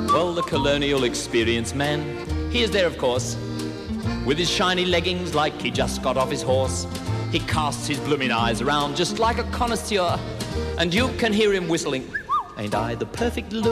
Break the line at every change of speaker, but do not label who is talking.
Well, the colonial experience man, he is there, of course, with his shiny leggings like he just got off his horse. He casts his blooming eyes around just like a connoisseur, and you can hear him whistling, "Ain't I the perfect